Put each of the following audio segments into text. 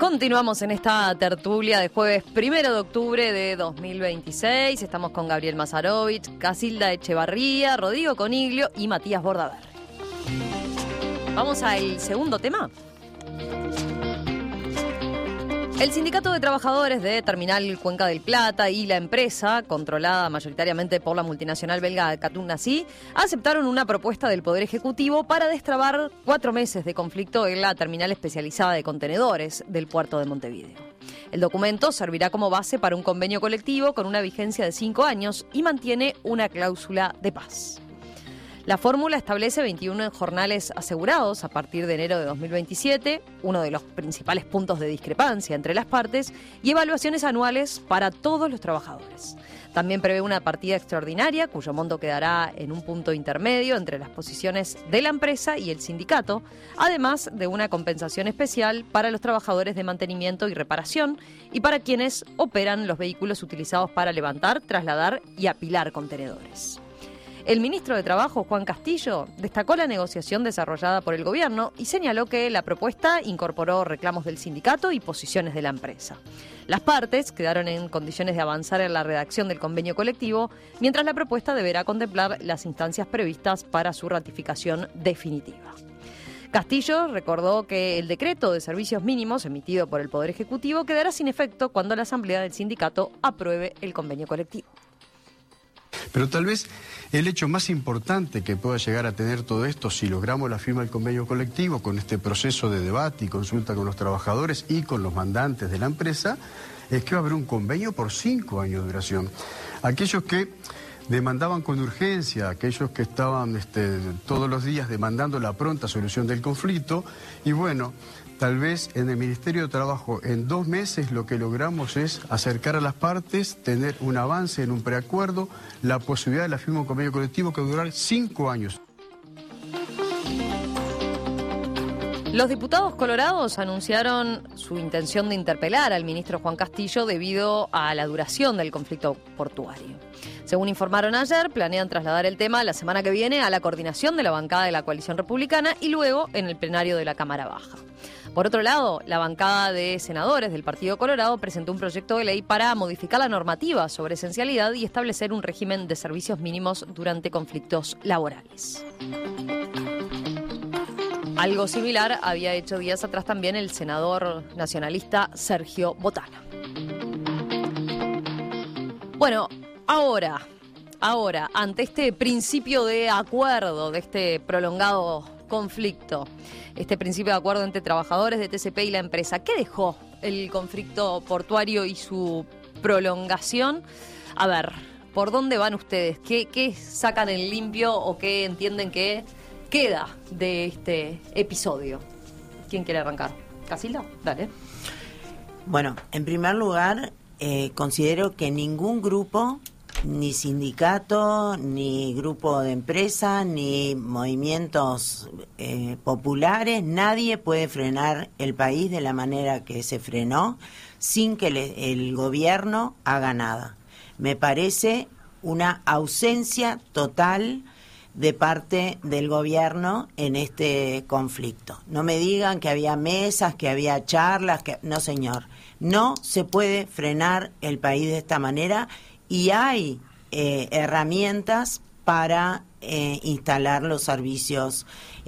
Continuamos en esta tertulia de jueves 1 de octubre de 2026. Estamos con Gabriel Mazarovich, Casilda Echevarría, Rodrigo Coniglio y Matías Bordaberry. Vamos al segundo tema. El Sindicato de Trabajadores de Terminal Cuenca del Plata y la empresa, controlada mayoritariamente por la multinacional belga Katoen-Nací, aceptaron una propuesta del Poder Ejecutivo para destrabar 4 meses de conflicto en la terminal especializada de contenedores del puerto de Montevideo. El documento servirá como base para un convenio colectivo con una vigencia de 5 años y mantiene una cláusula de paz. La fórmula establece 21 jornales asegurados a partir de enero de 2027, uno de los principales puntos de discrepancia entre las partes, y evaluaciones anuales para todos los trabajadores. También prevé una partida extraordinaria, cuyo monto quedará en un punto intermedio entre las posiciones de la empresa y el sindicato, además de una compensación especial para los trabajadores de mantenimiento y reparación y para quienes operan los vehículos utilizados para levantar, trasladar y apilar contenedores. El ministro de Trabajo, Juan Castillo, destacó la negociación desarrollada por el gobierno y señaló que la propuesta incorporó reclamos del sindicato y posiciones de la empresa. Las partes quedaron en condiciones de avanzar en la redacción del convenio colectivo, mientras la propuesta deberá contemplar las instancias previstas para su ratificación definitiva. Castillo recordó que el decreto de servicios mínimos emitido por el Poder Ejecutivo quedará sin efecto cuando la Asamblea del Sindicato apruebe el convenio colectivo. Pero tal vez el hecho más importante que pueda llegar a tener todo esto, si logramos la firma del convenio colectivo con este proceso de debate y consulta con los trabajadores y con los mandantes de la empresa, es que va a haber un convenio por 5 años de duración. Aquellos que demandaban con urgencia, aquellos que estaban todos los días demandando la pronta solución del conflicto, y bueno, tal vez en el Ministerio de Trabajo en 2 meses lo que logramos es acercar a las partes, tener un avance en un preacuerdo, la posibilidad de la firma de un convenio colectivo que va a durar 5 años. Los diputados colorados anunciaron su intención de interpelar al ministro Juan Castillo debido a la duración del conflicto portuario. Según informaron ayer, planean trasladar el tema la semana que viene a la coordinación de la bancada de la coalición republicana y luego en el plenario de la Cámara Baja. Por otro lado, la bancada de senadores del Partido Colorado presentó un proyecto de ley para modificar la normativa sobre esencialidad y establecer un régimen de servicios mínimos durante conflictos laborales. Algo similar había hecho días atrás también el senador nacionalista Sergio Botana. Bueno, ahora, ante este principio de acuerdo, de este prolongado conflicto, este principio de acuerdo entre trabajadores de TCP y la empresa, ¿qué dejó el conflicto portuario y su prolongación? A ver, ¿por dónde van ustedes? ¿Qué sacan en limpio o qué entienden que queda de este episodio? ¿Quién quiere arrancar? ¿Casilda? Dale. Bueno, en primer lugar, considero que ningún grupo, ni sindicato, ni grupo de empresa, ni movimientos populares, nadie puede frenar el país de la manera que se frenó sin que el gobierno haga nada. Me parece una ausencia total de parte del gobierno en este conflicto. No me digan que había mesas, que había charlas, no, señor. No se puede frenar el país de esta manera y hay herramientas para instalar los servicios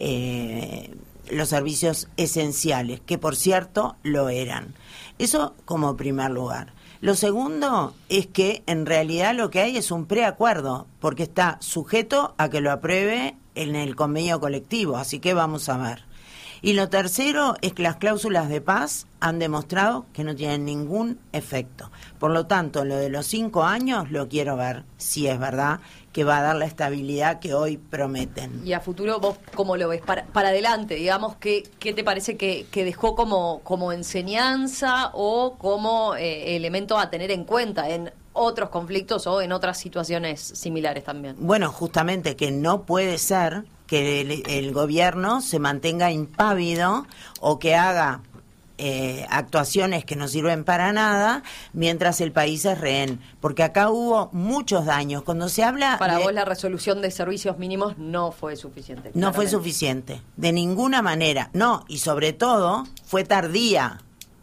esenciales, que por cierto lo eran. Eso como primer lugar. Lo segundo es que en realidad lo que hay es un preacuerdo, porque está sujeto a que lo apruebe en el convenio colectivo, así que vamos a ver. Y lo tercero es que las cláusulas de paz han demostrado que no tienen ningún efecto. Por lo tanto, lo de los 5 años lo quiero ver, si es verdad que va a dar la estabilidad que hoy prometen. Y a futuro, ¿vos cómo lo ves? Para adelante, digamos, ¿qué te parece que dejó como enseñanza o como elemento a tener en cuenta en otros conflictos o en otras situaciones similares también? Bueno, justamente que no puede ser que el gobierno se mantenga impávido o que haga actuaciones que no sirven para nada mientras el país es rehén, porque acá hubo muchos daños. Cuando se habla para vos la resolución de servicios mínimos no fue suficiente. No fue suficiente, de ninguna manera, no, y sobre todo fue tardía.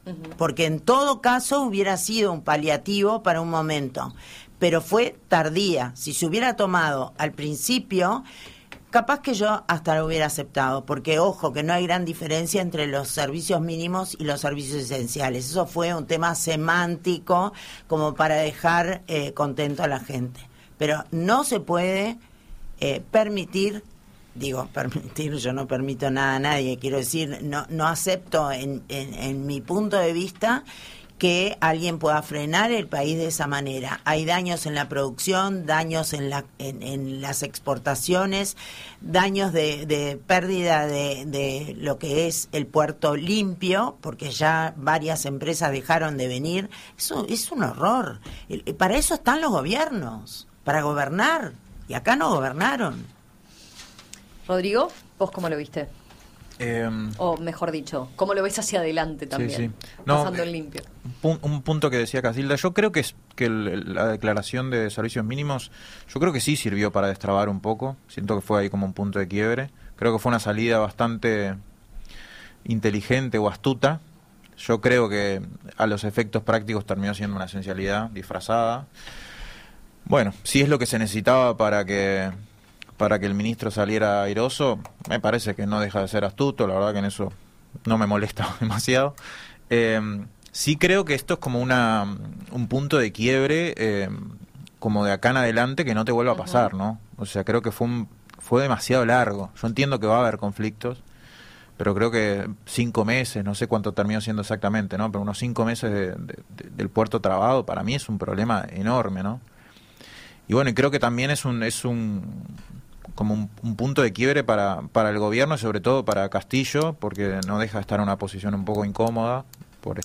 porque en todo caso hubiera sido un paliativo para un momento, pero fue tardía. Si se hubiera tomado al principio, capaz que yo hasta lo hubiera aceptado, porque ojo, que no hay gran diferencia entre los servicios mínimos y los servicios esenciales. Eso fue un tema semántico como para dejar contento a la gente. Pero no se puede permitir, yo no permito nada a nadie, quiero decir, no acepto en mi punto de vista que alguien pueda frenar el país de esa manera. Hay daños en la producción, daños en las exportaciones, daños de pérdida de lo que es el puerto limpio, porque ya varias empresas dejaron de venir. Eso es un horror. Para eso están los gobiernos, para gobernar, y acá no gobernaron. Rodrigo, ¿vos cómo lo viste? O mejor dicho, ¿cómo lo ves hacia adelante también? Sí. No, pasando en limpio. Un punto que decía Casilda, yo creo que la declaración de servicios mínimos, yo creo que sí sirvió para destrabar un poco. Siento que fue ahí como un punto de quiebre. Creo que fue una salida bastante inteligente o astuta. Yo creo que a los efectos prácticos terminó siendo una esencialidad disfrazada. Bueno, si es lo que se necesitaba para que el ministro saliera airoso, me parece que no deja de ser astuto. La verdad que en eso no me molesta demasiado. Sí creo que esto es como un punto de quiebre, como de acá en adelante, que no te vuelva a pasar, ¿no? O sea, creo que fue demasiado largo. Yo entiendo que va a haber conflictos, pero creo que 5 meses, no sé cuánto terminó siendo exactamente, ¿no? Pero unos 5 meses del puerto trabado, para mí es un problema enorme, ¿no? Y bueno, y creo que también es como un punto de quiebre para el gobierno y sobre todo para Castillo, porque no deja de estar en una posición un poco incómoda por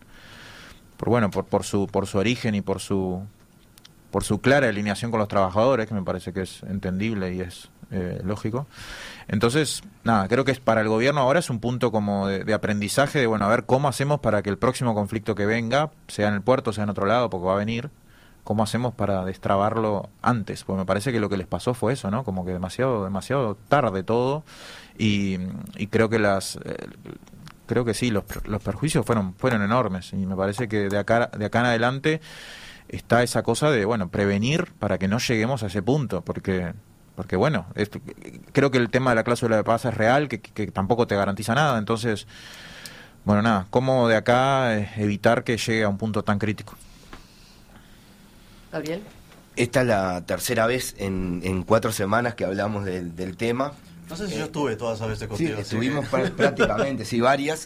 su origen y por su clara alineación con los trabajadores, que me parece que es entendible y es lógico. Entonces, nada, creo que para el gobierno ahora es un punto como de aprendizaje, de bueno, a ver cómo hacemos para que el próximo conflicto que venga, sea en el puerto, sea en otro lado, porque va a venir, ¿cómo hacemos para destrabarlo antes? Pues me parece que lo que les pasó fue eso, ¿no? Como que demasiado tarde todo, y creo que creo que sí, los perjuicios fueron enormes, y me parece que de acá en adelante está esa cosa de, bueno, prevenir para que no lleguemos a ese punto, porque bueno, creo que el tema de la cláusula de paz es real, que tampoco te garantiza nada. Entonces, bueno, nada, ¿cómo de acá evitar que llegue a un punto tan crítico? Gabriel. Esta es la tercera vez en 4 semanas que hablamos del tema. No sé si yo estuve todas esas veces contigo. Sí, estuvimos prácticamente, sí, varias.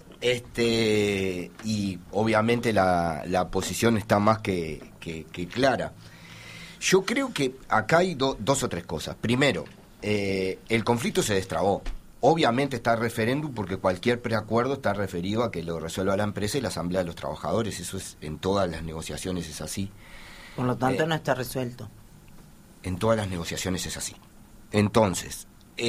Y obviamente la posición está más que clara. Yo creo que acá hay 2 o 3 cosas. Primero, el conflicto se destrabó. Obviamente está el referéndum porque cualquier preacuerdo está referido a que lo resuelva la empresa y la Asamblea de los Trabajadores. Eso es en todas las negociaciones es así. Por lo tanto, no está resuelto. En todas las negociaciones es así. Entonces,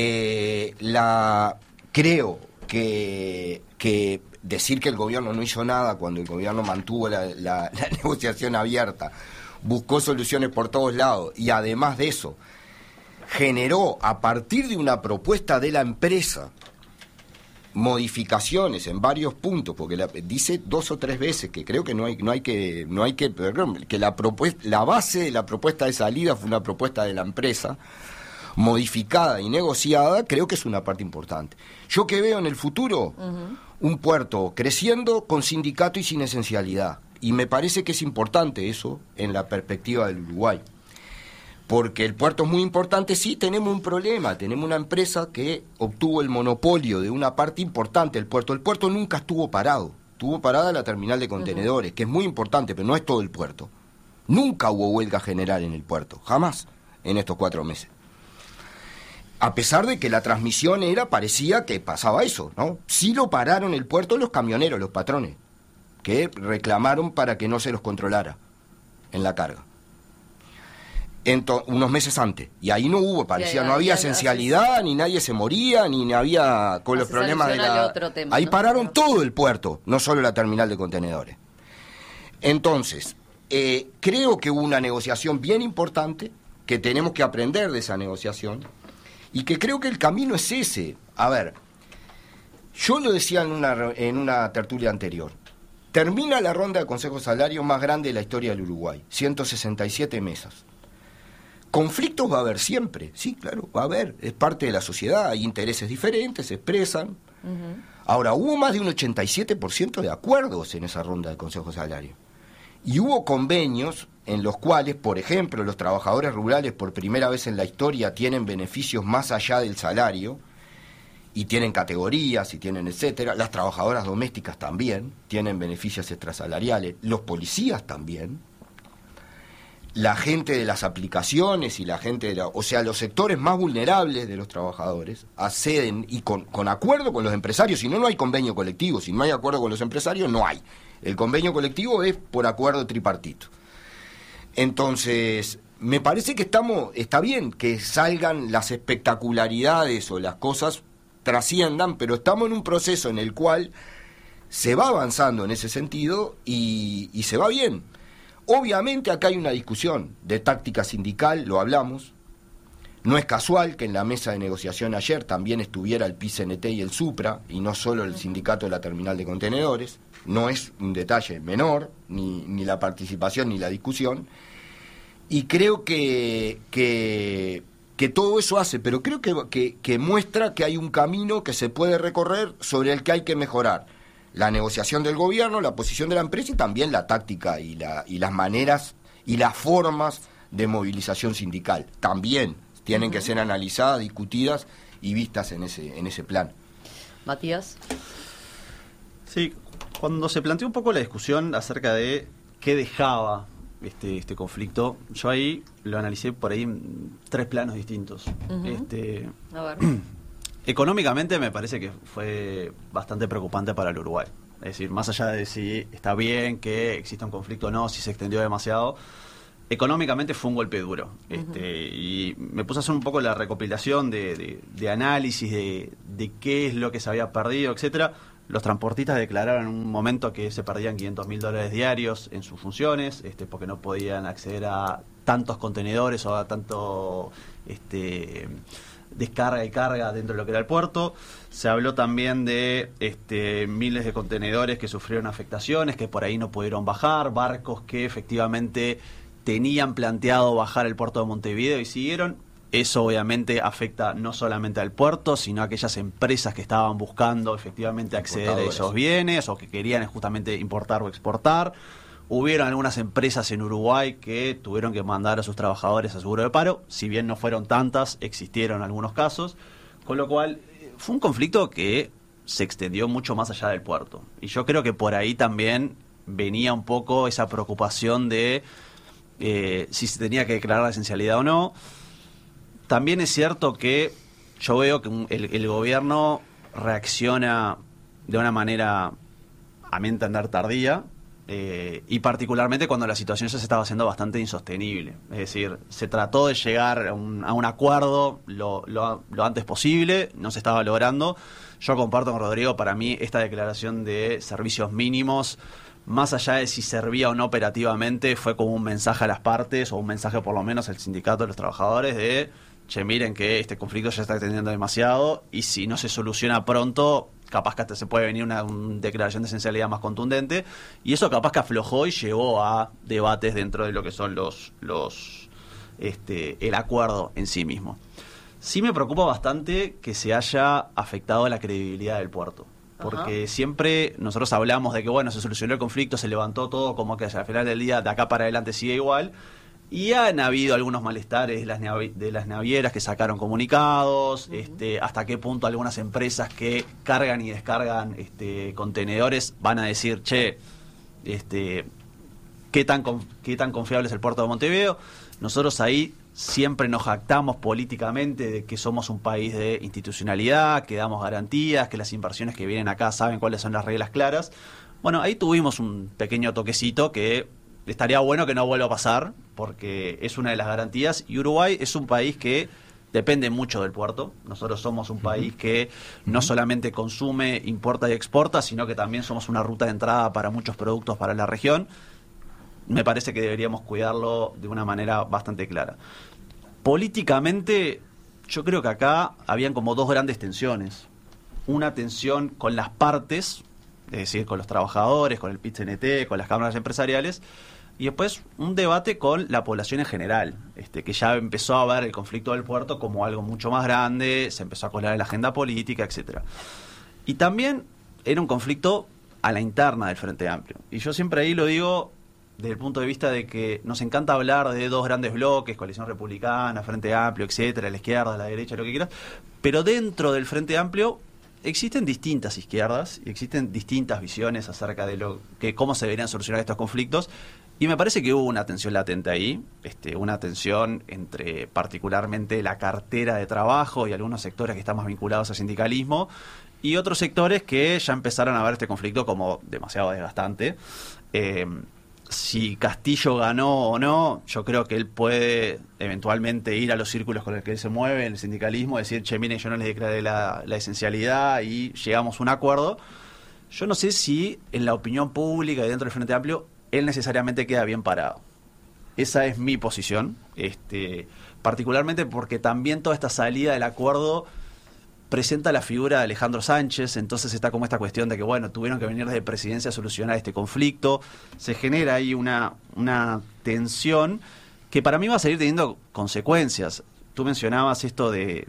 creo que decir que el gobierno no hizo nada cuando el gobierno mantuvo la negociación abierta, buscó soluciones por todos lados y además de eso generó a partir de una propuesta de la empresa modificaciones en varios puntos, porque dice 2 o 3 veces que creo que no hay que la base de la propuesta de salida fue una propuesta de la empresa modificada y negociada. Creo que es una parte importante. Yo que veo en el futuro un puerto creciendo con sindicato y sin esencialidad, y me parece que es importante eso en la perspectiva del Uruguay, porque el puerto es muy importante. Sí, tenemos un problema, tenemos una empresa que obtuvo el monopolio de una parte importante del puerto. El puerto nunca estuvo parado, estuvo parada la terminal de contenedores, que es muy importante, pero no es todo el puerto. Nunca hubo huelga general en el puerto, jamás, en estos 4 meses. A pesar de que la transmisión parecía que pasaba eso, ¿no? Sí lo pararon el puerto los camioneros, los patrones, que reclamaron para que no se los controlara en la carga. Unos meses antes, y ahí no hubo, parecía, no había esencialidad, ni nadie se moría, ni había con los problemas de ahí, ¿no? Pararon todo el puerto, no solo la terminal de contenedores. Entonces, creo que hubo una negociación bien importante, que tenemos que aprender de esa negociación, y que creo que el camino es ese. A ver, yo lo decía en una tertulia anterior, termina la ronda de consejos salarios más grande de la historia del Uruguay, 167 mesas. Conflictos va a haber siempre, sí, claro, va a haber, es parte de la sociedad, hay intereses diferentes, se expresan. Ahora, hubo más de un 87% de acuerdos en esa ronda de consejos salarios. Y hubo convenios en los cuales, por ejemplo, los trabajadores rurales por primera vez en la historia tienen beneficios más allá del salario, y tienen categorías, y tienen etcétera. Las trabajadoras domésticas también tienen beneficios extrasalariales, los policías también. La gente de las aplicaciones y la gente o sea, los sectores más vulnerables de los trabajadores acceden y con acuerdo con los empresarios. Si no, no hay convenio colectivo. Si no hay acuerdo con los empresarios, no hay. El convenio colectivo es por acuerdo tripartito. Entonces, me parece que está bien que salgan las espectacularidades o las cosas trasciendan, pero estamos en un proceso en el cual se va avanzando en ese sentido y se va bien. Obviamente acá hay una discusión de táctica sindical, lo hablamos. No es casual que en la mesa de negociación ayer también estuviera el PICNT y el SUPRA, y no solo el sindicato de la terminal de contenedores. No es un detalle menor, ni la participación ni la discusión. Y creo que todo eso hace, pero creo que muestra que hay un camino que se puede recorrer sobre el que hay que mejorar. La negociación del gobierno, la posición de la empresa y también la táctica y las maneras y las formas de movilización sindical. También tienen que ser analizadas, discutidas y vistas en ese plan. Matías. Sí, cuando se planteó un poco la discusión acerca de qué dejaba este conflicto, yo ahí lo analicé por ahí en 3 planos distintos. A ver. Económicamente me parece que fue bastante preocupante para el Uruguay. Es decir, más allá de si está bien que exista un conflicto o no, si se extendió demasiado, económicamente fue un golpe duro. Y me puse a hacer un poco la recopilación de análisis de qué es lo que se había perdido, etcétera. Los transportistas declararon en un momento que se perdían $500.000 diarios en sus funciones, porque no podían acceder a tantos contenedores o a tanto descarga y carga dentro de lo que era el puerto. Se habló también de miles de contenedores que sufrieron afectaciones, que por ahí no pudieron bajar, barcos que efectivamente tenían planteado bajar el puerto de Montevideo y siguieron. Eso obviamente afecta no solamente al puerto, sino a aquellas empresas que estaban buscando efectivamente acceder a esos bienes o que querían justamente importar o exportar. Hubieron algunas empresas en Uruguay que tuvieron que mandar a sus trabajadores a seguro de paro, si bien no fueron tantas, existieron algunos casos, con lo cual fue un conflicto que se extendió mucho más allá del puerto. Y yo creo que por ahí también venía un poco esa preocupación de si se tenía que declarar la esencialidad o no. También es cierto que yo veo que el gobierno reacciona de una manera, a mi entender, tardía, y particularmente cuando la situación ya se estaba haciendo bastante insostenible. Es decir, se trató de llegar a un acuerdo lo antes posible, no se estaba logrando. Yo comparto con Rodrigo, para mí esta declaración de servicios mínimos, más allá de si servía o no operativamente, fue como un mensaje a las partes, o un mensaje por lo menos al sindicato de los trabajadores de, che, miren que este conflicto ya está extendiendo demasiado, y si no se soluciona pronto, capaz que hasta se puede venir una declaración de esencialidad más contundente, y eso capaz que aflojó y llevó a debates dentro de lo que son el acuerdo en sí mismo. Sí me preocupa bastante que se haya afectado la credibilidad del puerto, porque siempre nosotros hablamos de que, bueno, se solucionó el conflicto, se levantó todo, como que al final del día, de acá para adelante sigue igual, y han habido algunos malestares de las navieras que sacaron comunicados, hasta qué punto algunas empresas que cargan y descargan contenedores van a decir, che, ¿qué tan confiable es el puerto de Montevideo? Nosotros ahí siempre nos jactamos políticamente de que somos un país de institucionalidad, que damos garantías, que las inversiones que vienen acá saben cuáles son las reglas claras. Bueno, ahí tuvimos un pequeño toquecito que estaría bueno que no vuelva a pasar, porque es una de las garantías, y Uruguay es un país que depende mucho del puerto. Nosotros somos un país que no solamente consume, importa y exporta, sino que también somos una ruta de entrada para muchos productos para la región. Me parece que deberíamos cuidarlo de una manera bastante clara. Políticamente, yo creo que acá habían como dos grandes tensiones. Una tensión con las partes, es decir, con los trabajadores, con el PIT-CNT, con las cámaras empresariales, y después un debate con la población en general, que ya empezó a ver el conflicto del puerto como algo mucho más grande, se empezó a colar en la agenda política, etcétera. Y también era un conflicto a la interna del Frente Amplio. Y yo siempre ahí lo digo desde el punto de vista de que nos encanta hablar de dos grandes bloques, coalición republicana, Frente Amplio, etcétera, la izquierda, la derecha, lo que quieras, pero dentro del Frente Amplio existen distintas izquierdas y existen distintas visiones acerca de cómo se deberían solucionar estos conflictos. Y me parece que hubo una tensión latente ahí, una tensión entre particularmente la cartera de trabajo y algunos sectores que están más vinculados al sindicalismo y otros sectores que ya empezaron a ver este conflicto como demasiado desgastante. Si Castillo ganó o no, yo creo que él puede eventualmente ir a los círculos con los que él se mueve en el sindicalismo, decir, che, mire, yo no les declaré la esencialidad y llegamos a un acuerdo. Yo no sé si en la opinión pública y dentro del Frente Amplio él necesariamente queda bien parado. Esa es mi posición, particularmente porque también toda esta salida del acuerdo presenta la figura de Alejandro Sánchez, entonces está como esta cuestión de que, bueno, tuvieron que venir desde presidencia a solucionar este conflicto, se genera ahí una tensión que para mí va a seguir teniendo consecuencias. Tú mencionabas esto de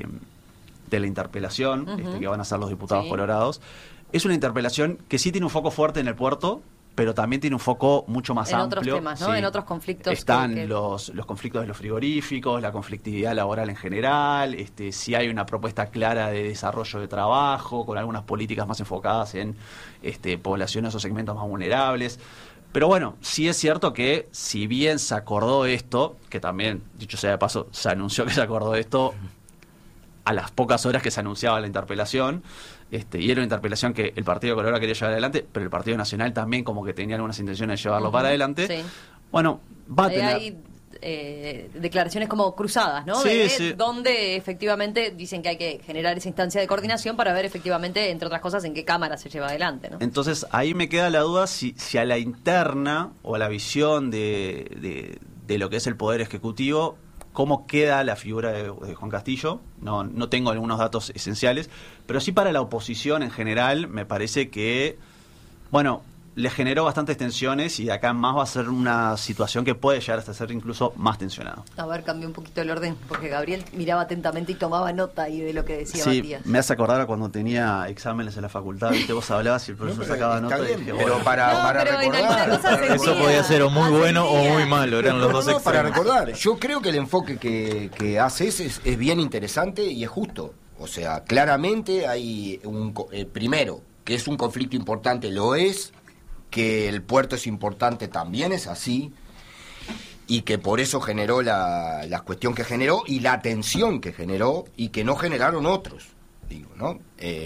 la interpelación, que van a hacer los diputados colorados. Es una interpelación que sí tiene un foco fuerte en el puerto, pero también tiene un foco mucho más amplio. En otros temas, ¿no? Sí. En otros conflictos. Están los conflictos de los frigoríficos, la conflictividad laboral en general, si hay una propuesta clara de desarrollo de trabajo, con algunas políticas más enfocadas en poblaciones o segmentos más vulnerables. Pero bueno, sí es cierto que si bien se acordó esto, que también, dicho sea de paso, se anunció que se acordó esto a las pocas horas que se anunciaba la interpelación, y era una interpelación que el Partido Colorado quería llevar adelante, pero el Partido Nacional también como que tenía algunas intenciones de llevarlo para adelante. Sí. Bueno, va a tener... Hay declaraciones como cruzadas, ¿no? Sí. Donde efectivamente dicen que hay que generar esa instancia de coordinación para ver efectivamente, entre otras cosas, en qué cámara se lleva adelante, ¿no? Entonces, ahí me queda la duda si a la interna o a la visión de lo que es el Poder Ejecutivo, cómo queda la figura de Juan Castillo. No tengo algunos datos esenciales, pero sí para la oposición en general me parece que, bueno, le generó bastantes tensiones y de acá en más va a ser una situación que puede llegar hasta ser incluso más tensionada. A ver, cambió un poquito el orden, porque Gabriel miraba atentamente y tomaba nota ahí de lo que decía Matías. Sí, me hace acordar a cuando tenía exámenes en la facultad, ¿viste? Vos hablabas y el profesor sacaba nota. Bien, y dije, pero para recordar... Eso podía ser o muy bueno o muy malo, eran los dos extremos. Para recordar, yo creo que el enfoque que haces es bien interesante y es justo. O sea, claramente hay primero, que es un conflicto importante, lo es, que el puerto es importante también es así, y que por eso generó la cuestión que generó y la tensión que generó y que no generaron otros, digo, ¿no?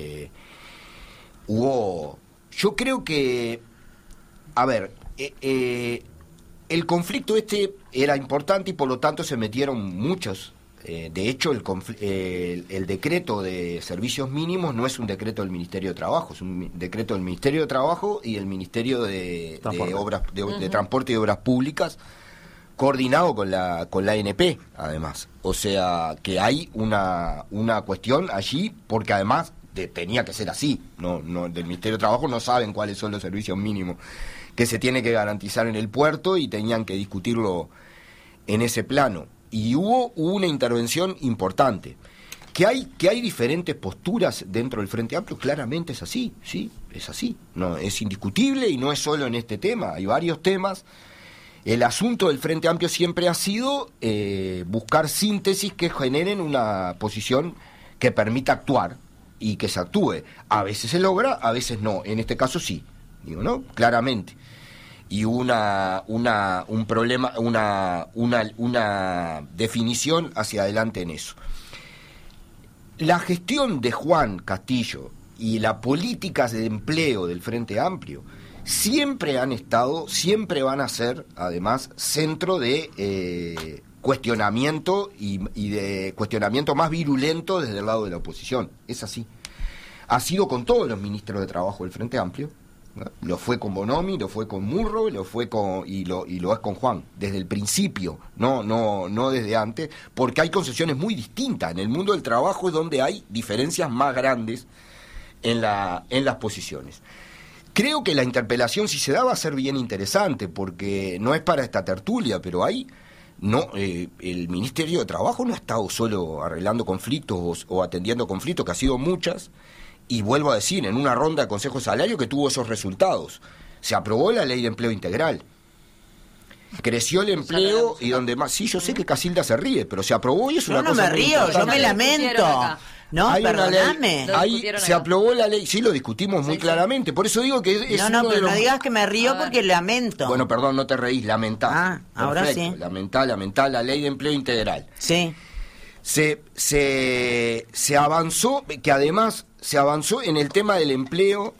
Yo creo que, a ver, el conflicto era importante y por lo tanto se metieron muchos. De hecho, el decreto de servicios mínimos no es un decreto del Ministerio de Trabajo, es un decreto del Ministerio de Trabajo y el Ministerio de Transporte y Obras Públicas, coordinado con la ANP, además. O sea, que hay una cuestión allí, porque además tenía que ser así. No, del Ministerio de Trabajo no saben cuáles son los servicios mínimos que se tiene que garantizar en el puerto y tenían que discutirlo en ese plano. Y hubo una intervención importante. Que hay diferentes posturas dentro del Frente Amplio, claramente es así, sí, es así. No, es indiscutible y no es solo en este tema, hay varios temas. El asunto del Frente Amplio siempre ha sido buscar síntesis que generen una posición que permita actuar y que se actúe. A veces se logra, a veces no. En este caso sí, digo, ¿no? Claramente. Y un problema, una definición hacia adelante en eso. La gestión de Juan Castillo y las políticas de empleo del Frente Amplio siempre han estado, siempre van a ser, además, centro de cuestionamiento y de cuestionamiento más virulento desde el lado de la oposición. Es así. Ha sido con todos los ministros de Trabajo del Frente Amplio. Lo fue con Bonomi, lo fue con Murro, lo fue y lo es con Juan, desde el principio, no desde antes, porque hay concepciones muy distintas. En el mundo del trabajo es donde hay diferencias más grandes en las posiciones. creo que la interpelación, si se da, va a ser bien interesante, porque no es para esta tertulia, pero hay... No, el Ministerio de Trabajo no ha estado solo arreglando conflictos o atendiendo conflictos, que ha sido muchas, y vuelvo a decir, en una ronda de Consejo de Salario que tuvo esos resultados. Se aprobó la Ley de Empleo Integral. Creció el empleo y donde más... Sí, yo sé que Casilda se ríe, pero se aprobó y es una cosa... Yo no me río, yo me lamento. No, perdóname. Ahí se aprobó la ley, sí, lo discutimos muy claramente, por eso digo que es no, pero no digas que me río porque lamento. Bueno, perdón, no te reís, lamentá. Ahora perfecto, sí. Lamentá la Ley de Empleo Integral. Sí. Se avanzó, que además se avanzó en el tema del empleo,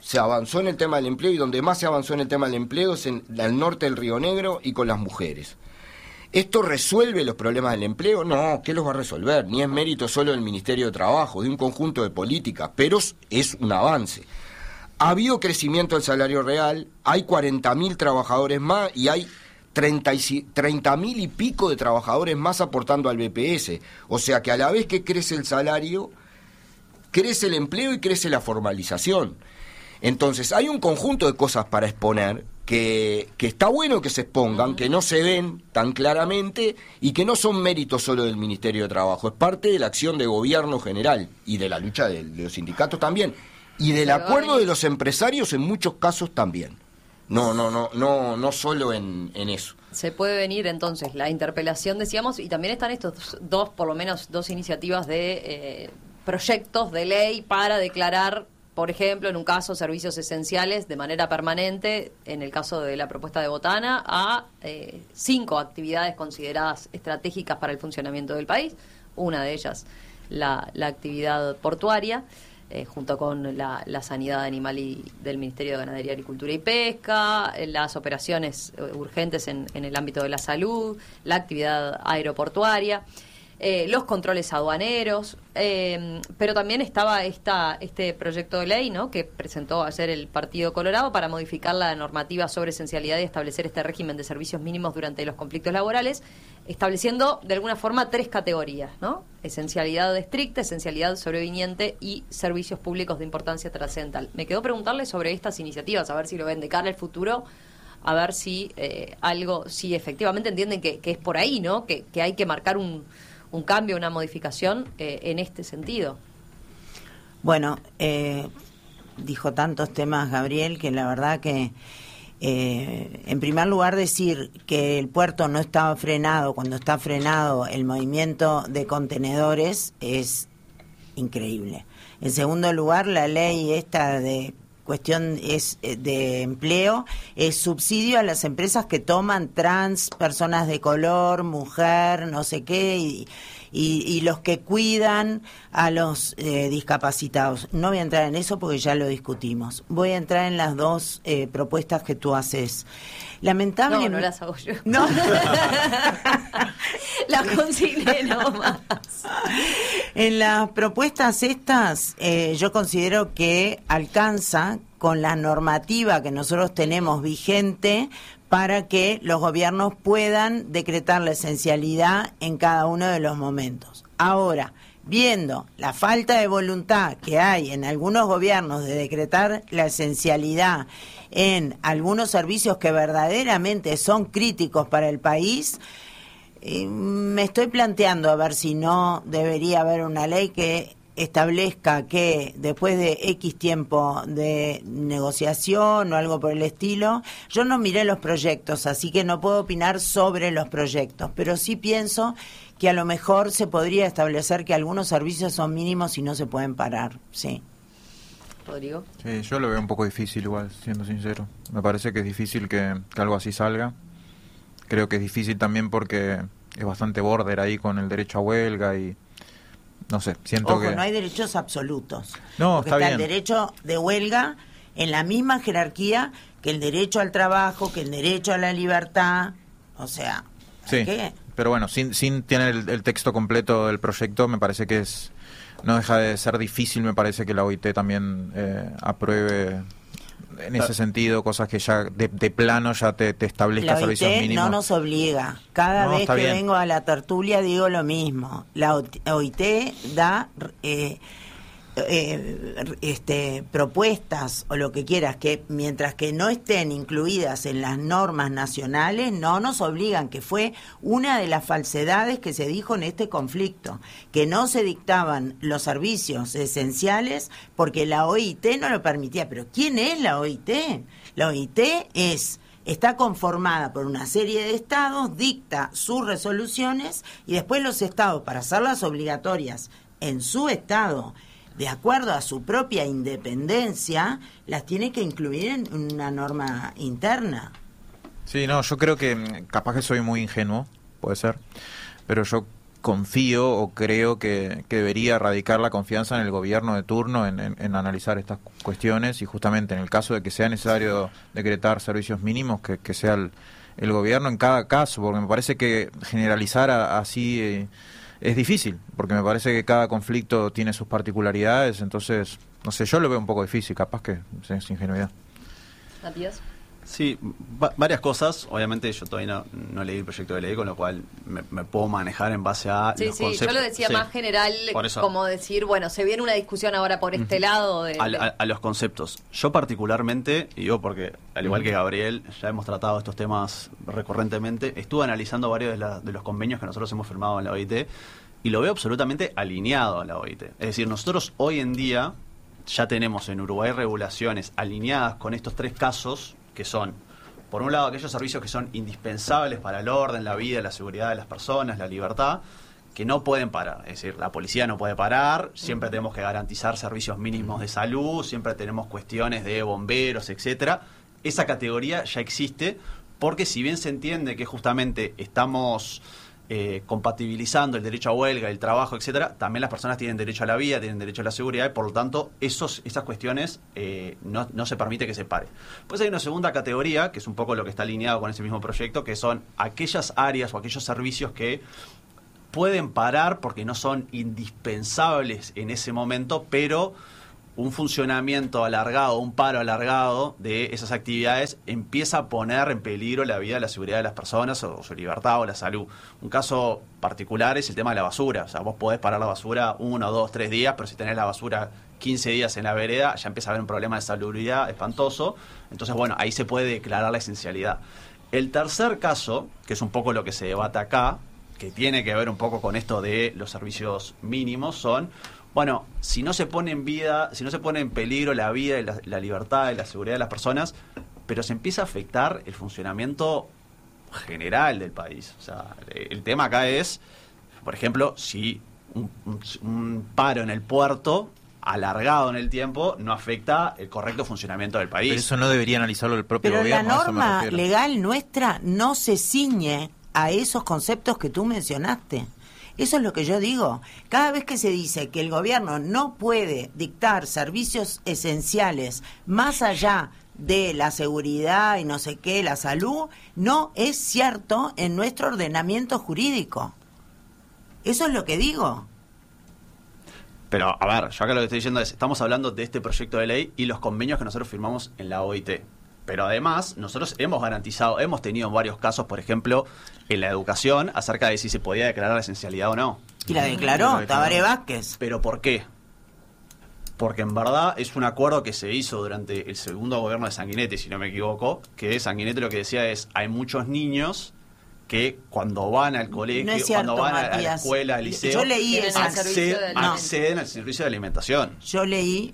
y donde más se avanzó en el tema del empleo es en el norte del Río Negro y con las mujeres. ¿Esto resuelve los problemas del empleo? No, ¿qué los va a resolver? Ni es mérito solo del Ministerio de Trabajo, de un conjunto de políticas, pero es un avance. Ha habido crecimiento del salario real, hay 40.000 trabajadores más y hay 30.000 y pico de trabajadores más aportando al BPS. O sea que a la vez que crece el salario, crece el empleo y crece la formalización. Entonces hay un conjunto de cosas para exponer que está bueno que se expongan, que no se ven tan claramente y que no son méritos solo del Ministerio de Trabajo, es parte de la acción de gobierno general y de la lucha de los sindicatos también y del acuerdo de los empresarios en muchos casos también. No solo en eso. Se puede venir entonces la interpelación, decíamos, y también están estos dos, por lo menos dos iniciativas de proyectos de ley para declarar, por ejemplo, en un caso, servicios esenciales de manera permanente, en el caso de la propuesta de Botana, a 5 actividades consideradas estratégicas para el funcionamiento del país. Una de ellas, la actividad portuaria, junto con la sanidad animal y del Ministerio de Ganadería, Agricultura y Pesca, las operaciones urgentes en el ámbito de la salud, la actividad aeroportuaria, los controles aduaneros, pero también estaba este proyecto de ley, ¿no?, que presentó ayer el Partido Colorado para modificar la normativa sobre esencialidad y establecer este régimen de servicios mínimos durante los conflictos laborales, estableciendo de alguna forma 3 categorías, ¿no? Esencialidad estricta, esencialidad sobreviniente y servicios públicos de importancia trascendental. Me quedó preguntarle sobre estas iniciativas, a ver si lo ven de cara al futuro, a ver si si efectivamente entienden que es por ahí, ¿no?, que hay que marcar un cambio, una modificación en este sentido. Bueno, dijo tantos temas Gabriel que la verdad que en primer lugar decir que el puerto no estaba frenado cuando está frenado el movimiento de contenedores es increíble. En segundo lugar, la ley esta de cuestión es de empleo, es subsidio a las empresas que toman trans, personas de color, mujer, no sé qué, y los que cuidan a los discapacitados. No voy a entrar en eso porque ya lo discutimos. Voy a entrar en las 2 propuestas que tú haces. Lamentablemente... No las hago yo. No. Las consigné nomás. En las propuestas estas, yo considero que alcanza con la normativa que nosotros tenemos vigente para que los gobiernos puedan decretar la esencialidad en cada uno de los momentos. Ahora, viendo la falta de voluntad que hay en algunos gobiernos de decretar la esencialidad en algunos servicios que verdaderamente son críticos para el país, me estoy planteando a ver si no debería haber una ley que establezca que después de X tiempo de negociación o algo por el estilo, yo no miré los proyectos, así que no puedo opinar sobre los proyectos, pero sí pienso que a lo mejor se podría establecer que algunos servicios son mínimos y no se pueden parar, sí. Rodrigo. Sí, yo lo veo un poco difícil igual, siendo sincero. Me parece que es difícil que algo así salga. Creo que es difícil también porque es bastante border ahí con el derecho a huelga y no sé, siento Ojo, que... no hay derechos absolutos. No, porque está bien. El derecho de huelga en la misma jerarquía que el derecho al trabajo, que el derecho a la libertad, o sea... Sí, ¿qué? pero bueno, sin tener el texto completo del proyecto, me parece que no deja de ser difícil, me parece que la OIT también apruebe en ese sentido cosas que ya de plano ya te establezca servicios mínimos. La OIT no nos obliga. Cada vez que vengo a la tertulia digo lo mismo. La OIT da propuestas o lo que quieras, que mientras que no estén incluidas en las normas nacionales, no nos obligan, que fue una de las falsedades que se dijo en este conflicto, que no se dictaban los servicios esenciales porque la OIT no lo permitía. Pero ¿quién es la OIT? La OIT está conformada por una serie de estados, dicta sus resoluciones y después los estados, para hacerlas obligatorias en su estado, de acuerdo a su propia independencia, las tiene que incluir en una norma interna. Sí, no, yo creo que capaz que soy muy ingenuo, puede ser, pero yo confío o creo que debería radicar la confianza en el gobierno de turno en analizar estas cuestiones, y justamente en el caso de que sea necesario decretar servicios mínimos, que sea el gobierno en cada caso, porque me parece que generalizar así es difícil, porque me parece que cada conflicto tiene sus particularidades. Entonces, no sé, yo lo veo un poco difícil, capaz que es ingenuidad. Matías. Sí, varias cosas. Obviamente yo todavía no leí el proyecto de ley, con lo cual me puedo manejar en base a los conceptos. Yo lo decía más general, como decir, bueno, se viene una discusión ahora por este lado. A los conceptos. Yo particularmente, y digo porque al igual que Gabriel, ya hemos tratado estos temas recurrentemente, estuve analizando varios de los convenios que nosotros hemos firmado en la OIT y lo veo absolutamente alineado a la OIT. Es decir, nosotros hoy en día ya tenemos en Uruguay regulaciones alineadas con estos tres casos, que son, por un lado, aquellos servicios que son indispensables para el orden, la vida, la seguridad de las personas, la libertad, que no pueden parar. Es decir, la policía no puede parar, siempre tenemos que garantizar servicios mínimos de salud, siempre tenemos cuestiones de bomberos, etcétera. Esa categoría ya existe, porque si bien se entiende que justamente estamos compatibilizando el derecho a huelga, el trabajo, etcétera, también las personas tienen derecho a la vida, tienen derecho a la seguridad, y por lo tanto esas cuestiones no se permite que se pare. Pues hay una segunda categoría, que es un poco lo que está alineado con ese mismo proyecto, que son aquellas áreas o aquellos servicios que pueden parar porque no son indispensables en ese momento, pero un funcionamiento alargado, un paro alargado de esas actividades empieza a poner en peligro la vida, la seguridad de las personas, o su libertad o la salud. Un caso particular es el tema de la basura. O sea, vos podés parar la basura 1, 2, 3 días, pero si tenés la basura 15 días en la vereda, ya empieza a haber un problema de salubridad espantoso. Entonces, bueno, ahí se puede declarar la esencialidad. El tercer caso, que es un poco lo que se debate acá, que tiene que ver un poco con esto de los servicios mínimos, son... Bueno, si no se pone en peligro la vida, la libertad y la seguridad de las personas, pero se empieza a afectar el funcionamiento general del país. O sea, el tema acá es, por ejemplo, si un paro en el puerto alargado en el tiempo no afecta el correcto funcionamiento del país. Pero eso no debería analizarlo el propio gobierno. Pero la norma legal nuestra no se ciñe a esos conceptos que tú mencionaste. Eso es lo que yo digo. Cada vez que se dice que el gobierno no puede dictar servicios esenciales más allá de la seguridad y no sé qué, la salud, no es cierto en nuestro ordenamiento jurídico. Eso es lo que digo. Pero, a ver, yo acá lo que estoy diciendo es, estamos hablando de este proyecto de ley y los convenios que nosotros firmamos en la OIT. Pero además, nosotros hemos tenido varios casos, por ejemplo, en la educación, acerca de si se podía declarar la esencialidad o no. Y la declaró Tabaré Vázquez. ¿Pero por qué? Porque en verdad es un acuerdo que se hizo durante el segundo gobierno de Sanguinetti, si no me equivoco, que Sanguinetti lo que decía es, hay muchos niños que cuando van al colegio, no es cierto, cuando van Matías, a la escuela, al liceo, yo leí acceden al servicio de alimentación. Yo leí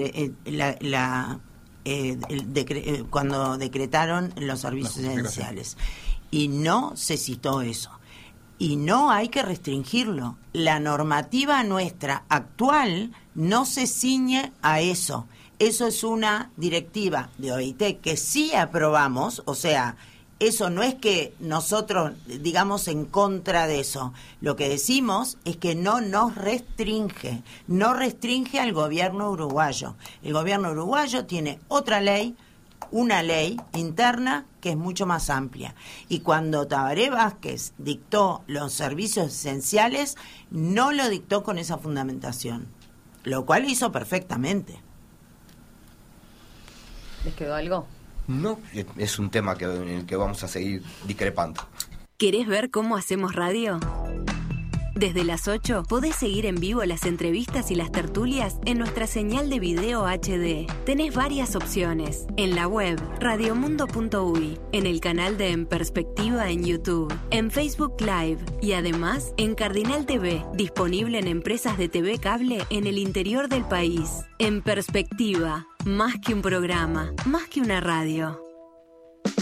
cuando decretaron los servicios esenciales y no se citó eso, y no hay que restringirlo. La normativa nuestra actual no se ciñe a eso. Eso es una directiva de OIT que sí aprobamos, o sea, eso no es que nosotros digamos en contra de eso. Lo que decimos es que no nos restringe, no restringe al gobierno uruguayo. El gobierno uruguayo tiene otra ley, una ley interna que es mucho más amplia. Y cuando Tabaré Vázquez dictó los servicios esenciales, no lo dictó con esa fundamentación, lo cual hizo perfectamente. ¿Les quedó algo? No, es un tema en el que vamos a seguir discrepando. ¿Querés ver cómo hacemos radio? Desde las 8 podés seguir en vivo las entrevistas y las tertulias en nuestra señal de video HD. Tenés varias opciones. En la web radiomundo.uy, en el canal de En Perspectiva en YouTube, en Facebook Live y además en Cardinal TV, disponible en empresas de TV cable en el interior del país. En Perspectiva, más que un programa, más que una radio.